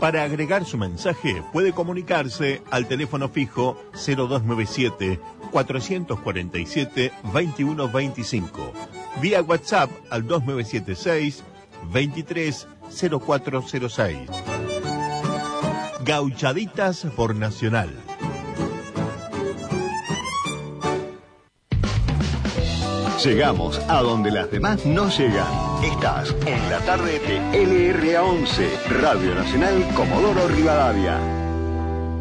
Para agregar su mensaje, puede comunicarse al teléfono fijo 0297-447-2125, vía WhatsApp al 2976-230406. Gauchaditas por Nacional. Llegamos a donde las demás no llegan. Estás en la tarde de LRA11, Radio Nacional Comodoro Rivadavia.